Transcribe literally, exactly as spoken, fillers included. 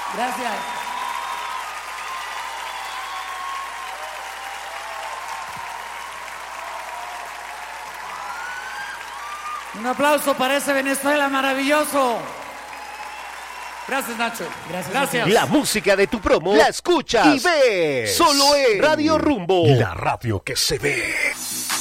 Gracias. Un aplauso para ese Venezuela maravilloso. Gracias, Nacho. Gracias. Gracias. La música de tu promo la escuchas y ves solo en Radio Rumbo, la radio que se ve.